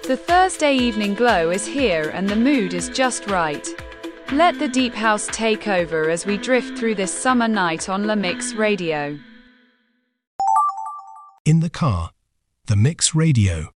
The Thursday evening glow is here and the mood is just right. Let the deep house take over as we drift through this summer night on La Mix Radio. In the car, the Mix Radio.